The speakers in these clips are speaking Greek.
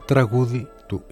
τραγούδι του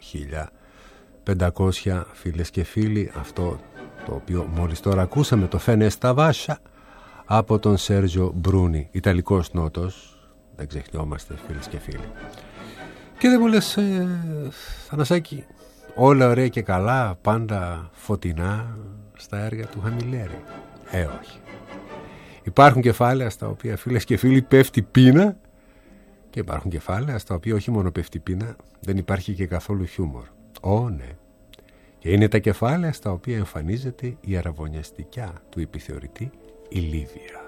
1500, φίλες και φίλοι, αυτό το οποίο μόλις τώρα ακούσαμε, το Φένε στα Βάσια, από τον Σέρζιο Μπρούνι, Ιταλικός νότος, δεν ξεχνιόμαστε φίλες και φίλοι. Και δεν μου λες, Θανασάκη, όλα ωραία και καλά, πάντα φωτεινά στα έργα του Χαμιλέρη? Όχι. Υπάρχουν κεφάλαια στα οποία, φίλες και φίλοι, πέφτει πείνα, και υπάρχουν κεφάλαια στα οποία όχι μόνο πέφτει πείνα, δεν υπάρχει και καθόλου χιούμορ. Ναι. Και είναι τα κεφάλαια στα οποία εμφανίζεται η αραβωνιαστικιά του επιθεωρητή, η Λίβια.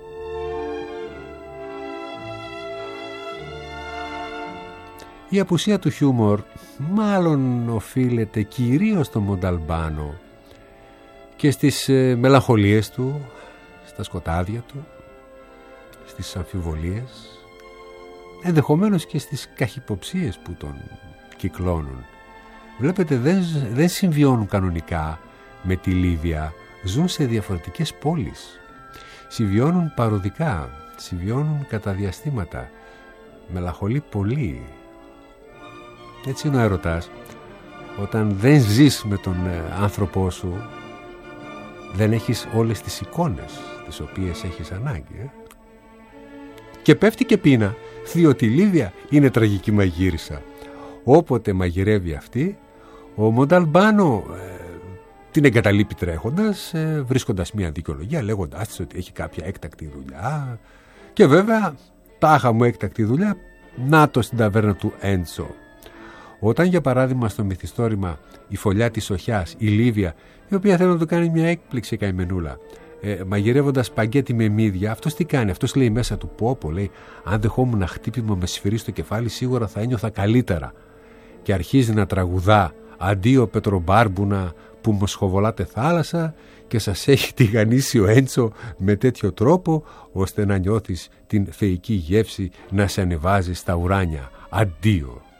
Η απουσία του χιούμορ μάλλον οφείλεται κυρίως στο Μονταλμπάνο και στις μελαγχολίες του, στα σκοτάδια του, στις αμφιβολίες, ενδεχομένως και στις καχυποψίες που τον κυκλώνουν. Βλέπετε, δεν συμβιώνουν κανονικά με τη Λίβια, ζουν σε διαφορετικές πόλεις, συμβιώνουν παροδικά, συμβιώνουν κατά διαστήματα, μελαγχολεί πολύ. Έτσι είναι ο έρωτας. Όταν δεν ζεις με τον άνθρωπό σου, δεν έχεις όλες τις εικόνες τις οποίες έχεις ανάγκη. Και πέφτει και πείνα, διότι η Λίβια είναι τραγική μαγείρισα. Όποτε μαγειρεύει αυτή, ο Μονταλμπάνο την εγκαταλείπει τρέχοντας, βρίσκοντας μια δικαιολογία, λέγοντάς της ότι έχει κάποια έκτακτη δουλειά. Και βέβαια, τάχα μου έκτακτη δουλειά, να το στην ταβέρνα του Έντσο. Όταν, για παράδειγμα, στο μυθιστόρημα η φωλιά της Οχιάς, η Λίβια, η οποία θέλει να του κάνει μια έκπληξη καημενούλα, μαγειρεύοντας σπαγκέτι με μύδια, αυτός τι κάνει? Αυτός λέει μέσα του, πω, λέει, αν δεχόμουν χτύπημα με σφυρί στο κεφάλι, σίγουρα θα ένιωθα καλύτερα. Και αρχίζει να τραγουδά «Αντίο Πετρομπάρμπουνα που μοσχοβολάτε θάλασσα», και σας έχει τηγανίσει ο Έντσο με τέτοιο τρόπο ώστε να νιώθεις την θεϊκή γεύση να σε ανεβάζει στα ουράνια. Αντίο.